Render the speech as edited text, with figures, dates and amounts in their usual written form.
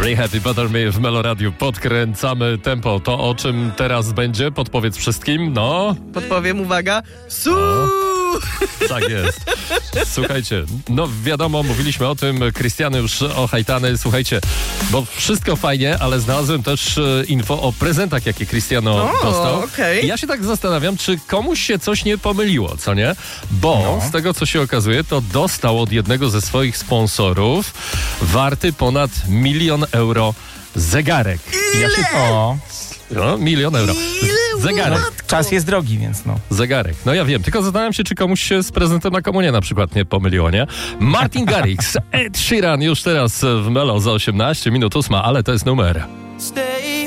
Happy Butter Me w Meloradiu. Podkręcamy tempo. To o czym teraz będzie? Podpowiedz wszystkim. No. Podpowiem, uwaga. Tak jest. Słuchajcie, no wiadomo, mówiliśmy o tym, Krystiany już ochajtany. Słuchajcie, bo wszystko fajnie, ale znalazłem też info o prezentach, jakie Krystiano dostał. Okay. Ja się tak zastanawiam, czy komuś się coś nie pomyliło, co nie? Bo z tego, co się okazuje, to dostał od jednego ze swoich sponsorów warty ponad 1 000 000 euro zegarek. Ile? Ja się... No, 1 000 000 euro. Zegarek. Czas jest drogi, więc no. Zegarek. No ja wiem, tylko zastanawiam się, czy komuś się z prezentem na komunię na przykład nie pomyliło, nie? Martin Garrix, Ed Sheeran już teraz w Melo za 18 minut 8, ale to jest numer. Stay